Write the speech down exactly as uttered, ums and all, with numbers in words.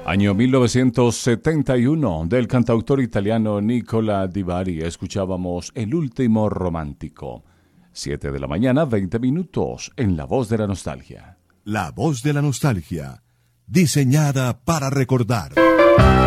Año mil novecientos setenta y uno, del cantautor italiano Nicola Di Bari, escuchábamos El último romántico. siete de la mañana, veinte minutos, en La Voz de la Nostalgia. La Voz de la Nostalgia, diseñada para recordar.